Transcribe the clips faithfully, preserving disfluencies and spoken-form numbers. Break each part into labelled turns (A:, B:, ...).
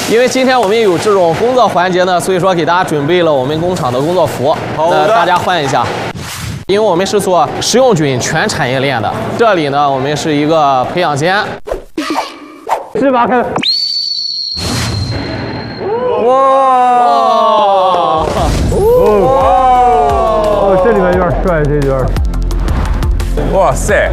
A: 因为今天我们有这种工作环节呢，所以说给大家准备了我们工厂的工作服，呃，大家换一下。因为我们是做食用菌全产业链的，这里呢我们是一个培养间。
B: 是吧？看。哇！哦，这里面有点帅，这有点。
C: 哇塞！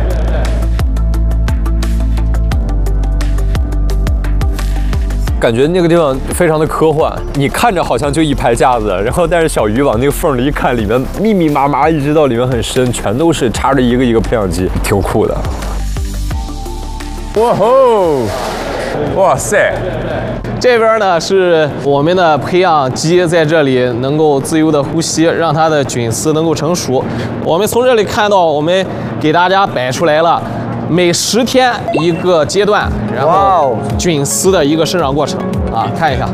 C: 感觉那个地方非常的科幻，你看着好像就一排架子，然后但是小鱼往那个缝里一看，里面密密麻麻，一直到里面很深，全都是插着一个一个培养基，挺酷的。哇吼！哇塞！
A: 这边呢是我们的培养基在这里能够自由的呼吸，让它的菌丝能够成熟。我们从这里看到，我们给大家摆出来了每十天一个阶段，然后菌丝的一个生长过程啊，看一下。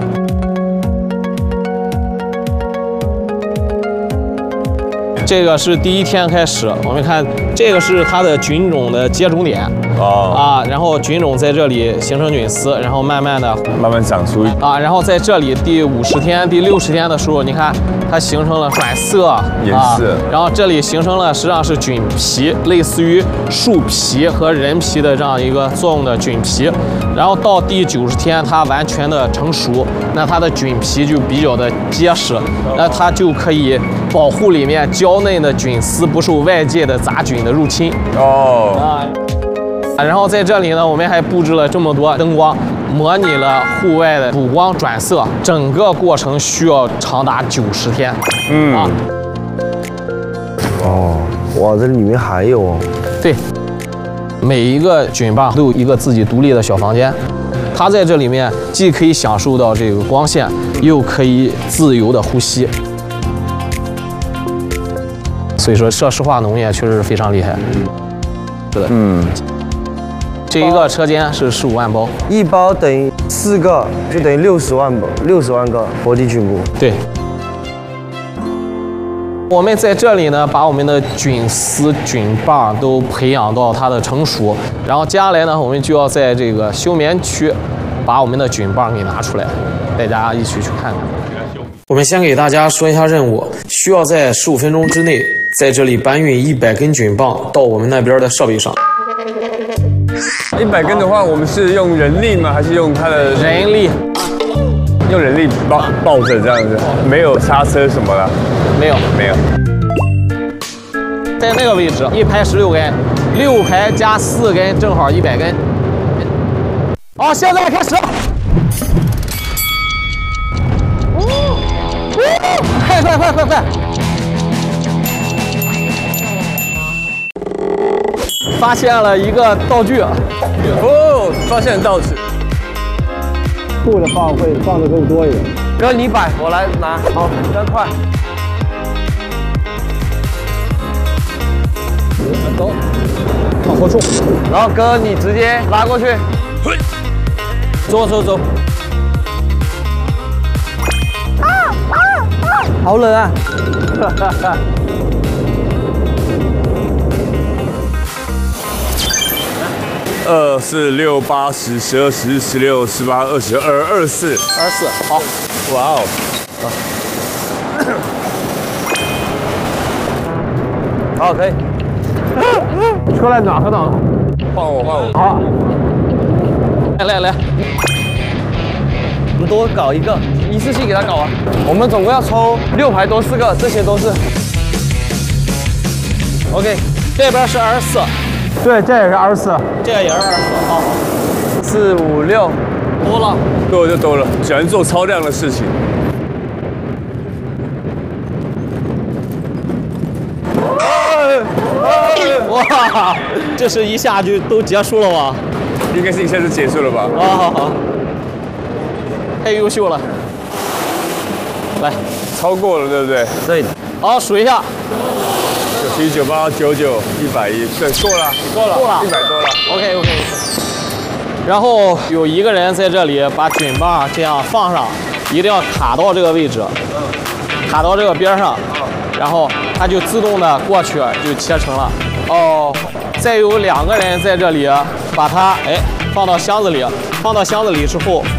A: 这个是第一天开始，我们看这个是它的菌种的接种点啊，然后菌种在这里形成菌丝，然后慢慢的
C: 慢慢长出
A: 啊，然后在这里第五十天、第六十天的时候，你看它形成了转色
C: 颜色，
A: 然后这里形成了实际上是菌皮，类似于树皮和人皮的这样一个作用的菌皮，然后到第九十天它完全的成熟，那它的菌皮就比较的结实，那它就可以保护里面娇嫩的菌丝不受外界的杂菌的入侵
C: 哦
A: 啊。然后在这里呢，我们还布置了这么多灯光，模拟了户外的补光转色，整个过程需要长达九十天。嗯啊。
D: 哦，哇，这里面还有哦。
A: 对，每一个菌棒都有一个自己独立的小房间，它在这里面既可以享受到这个光线，又可以自由的呼吸。所以说，设施化农业确实是非常厉害。是的，嗯。这一个车间是十五万包，
D: 一包等于四个，就等于六十万包，六十万个活体菌菇。
A: 对。我们在这里呢，把我们的菌丝、菌棒都培养到它的成熟，然后接下来呢，我们就要在这个休眠区把我们的菌棒给拿出来，带大家一起去看看。我们先给大家说一下任务，需要在十五分钟之内，在这里搬运一百根菌棒到我们那边的设备上。
C: 一百根的话，我们是用人力吗？还是用它的
A: 人力？
C: 用人力抱抱着这样子，没有刹车什么的？
A: 没有，
C: 没有。
A: 在那个位置，一排十六根，六排加四根，正好一百根。好，现在开始。快快快快快！发现了一个道具。
C: 哦，发现道具。
B: 布的放会放的更多一点。
D: 哥，你摆，我来拿。好，真快。
A: 走，往后冲。
D: 然后哥，你直接拉过去。
A: 走走走。
D: 啊啊啊！好冷啊！哈哈哈。
C: 二四六八十十二十十六十八二十二二十四
A: 二十四，好，
C: 哇哦，
D: 好，可以。
B: 出来暖和暖和。
C: 换我换我。
B: 好，
A: 来来来，
D: 我们多搞一个，一次性给他搞完。我们总共要抽六排多四个，这些都是。OK，
A: 这边是二十四。
B: 对，这也是二十四，
A: 这个也是二十四，好，
D: 四五六，
A: 多了，
C: 多就多了，喜欢做超量的事情。
A: 哇，这是一下就都结束了吗？
C: 应该是一下就结束了吧？
A: 好好好，太优秀了，来，
C: 超过了，对不对？
D: 对。
A: 好，数一下。
C: 九七九八九九一百一，对，过了，
A: 过了，过了，
C: 一百多了。
A: OK OK。然后有一个人在这里把菌棒这样放上，一定要卡到这个位置，卡到这个边上，然后它就自动的过去就切成了。哦，再有两个人在这里把它哎放到箱子里，放到箱子里之后。